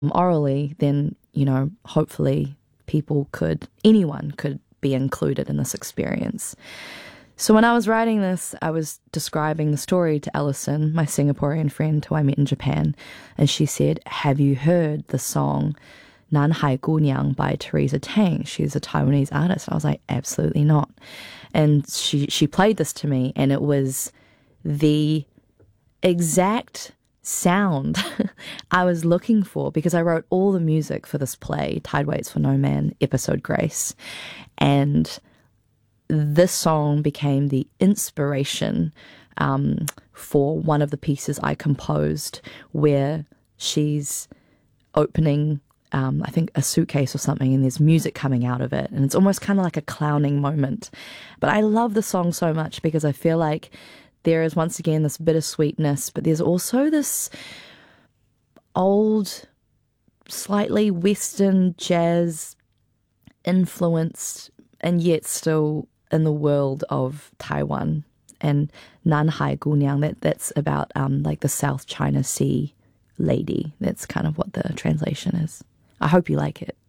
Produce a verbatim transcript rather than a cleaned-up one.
orally, then, you know, hopefully people could, anyone could be included in this experience. So when I was writing this, I was describing the story to Alison, my Singaporean friend who I met in Japan, and she said, have you heard the song Nan Hai Gu Niang by Teresa Tang? She's a Taiwanese artist. I was like, absolutely not. And she, she played this to me, and it was the exact sound I was looking for, because I wrote all the music for this play, Tide Waits for No Man, episode Grace. And this song became the inspiration um, for one of the pieces I composed, where she's opening, um, I think, a suitcase or something, and there's music coming out of it. And it's almost kind of like a clowning moment. But I love the song so much because I feel like there is, once again, this bittersweetness, but there's also this old, slightly Western jazz influenced, and yet still in the world of Taiwan. And Nan Hai Gu Niang, that, that's about um, like the South China Sea lady. That's kind of what the translation is. I hope you like it.